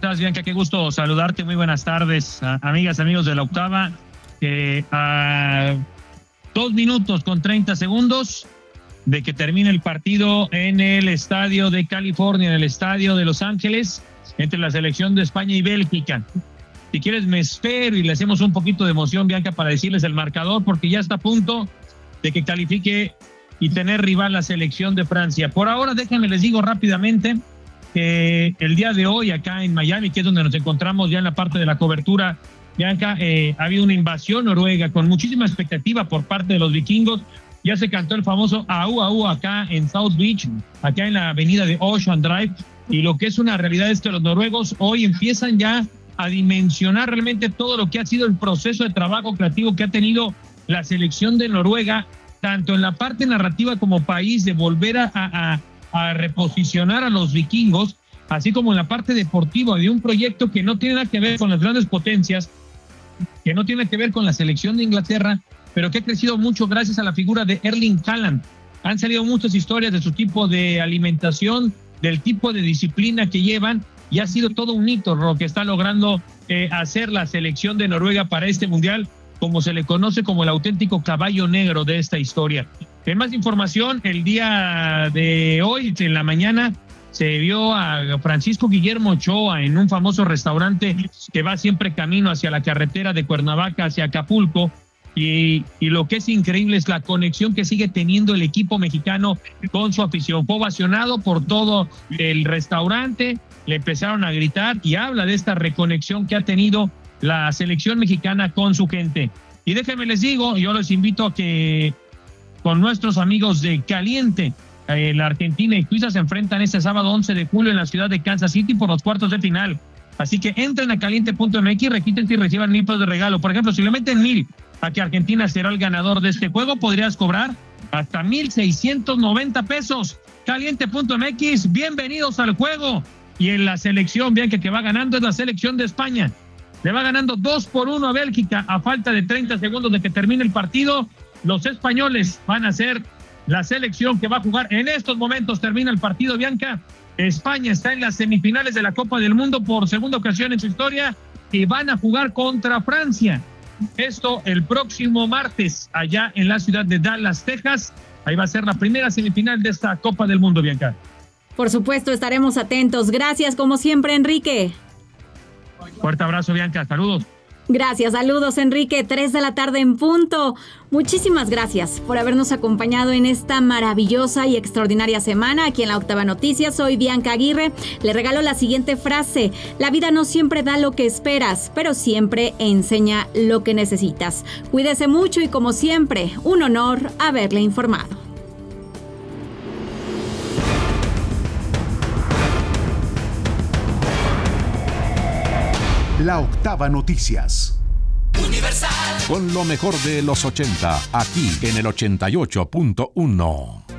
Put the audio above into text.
estás, Bianca? Qué gusto saludarte. Muy buenas tardes, amigas, amigos de La Octava. A 2 minutos con 30 segundos de que termine el partido en el estadio de California, en el estadio de Los Ángeles, entre la selección de España y Bélgica. Si quieres me espero y le hacemos un poquito de emoción, Bianca, para decirles el marcador, porque ya está a punto de que califique y tener rival la selección de Francia. Por ahora, déjenme les digo rápidamente que el día de hoy acá en Miami, que es donde nos encontramos ya en la parte de la cobertura, Bianca, ha habido una invasión noruega con muchísima expectativa por parte de los vikingos. Ya se cantó el famoso Aú Aú acá en South Beach, acá en la avenida de Ocean Drive, y lo que es una realidad es que los noruegos hoy empiezan ya a dimensionar realmente todo lo que ha sido el proceso de trabajo creativo que ha tenido la selección de Noruega, tanto en la parte narrativa como país, de volver a reposicionar a los vikingos, así como en la parte deportiva de un proyecto que no tiene nada que ver con las grandes potencias, que no tiene que ver con la selección de Inglaterra, pero que ha crecido mucho gracias a la figura de Erling Haaland. Han salido muchas historias de su tipo de alimentación, del tipo de disciplina que llevan, y ha sido todo un hito lo que está logrando hacer la selección de Noruega para este mundial, como se le conoce como el auténtico caballo negro de esta historia. En más información, el día de hoy, en la mañana, se vio a Francisco Guillermo Ochoa en un famoso restaurante que va siempre camino hacia la carretera de Cuernavaca, hacia Acapulco, y lo que es increíble es la conexión que sigue teniendo el equipo mexicano con su afición. Fue ovacionado por todo el restaurante, le empezaron a gritar, y habla de esta reconexión que ha tenido la selección mexicana con su gente. Y déjenme les digo, yo los invito a que con nuestros amigos de Caliente, la Argentina y Suiza se enfrentan este sábado 11 de julio en la ciudad de Kansas City por los cuartos de final. Así que entren a caliente.mx, regístrense y reciban 1,000 pesos de regalo. Por ejemplo, si le meten 1,000 a que Argentina será el ganador de este juego, podrías cobrar hasta 1,690 pesos. Caliente.mx, bienvenidos al juego. Y en la selección, bien que va ganando, es la selección de España. Le va ganando 2-1 a Bélgica a falta de 30 segundos de que termine el partido. Los españoles van a ser la selección que va a jugar en estos momentos. Termina el partido, Bianca. España está en las semifinales de la Copa del Mundo por segunda ocasión en su historia y van a jugar contra Francia. Esto el próximo martes allá en la ciudad de Dallas, Texas. Ahí va a ser la primera semifinal de esta Copa del Mundo, Bianca. Por supuesto, estaremos atentos. Gracias, como siempre, Enrique. Fuerte abrazo, Bianca. Saludos. Gracias, saludos, Enrique. 3:00 p.m. en punto. Muchísimas gracias por habernos acompañado en esta maravillosa y extraordinaria semana aquí en La Octava Noticias. Soy Bianca Aguirre. Le regalo la siguiente frase: la vida no siempre da lo que esperas, pero siempre enseña lo que necesitas. Cuídese mucho y, como siempre, un honor haberle informado. La Octava Noticias. Universal. Con lo mejor de los 80, aquí en el 88.1.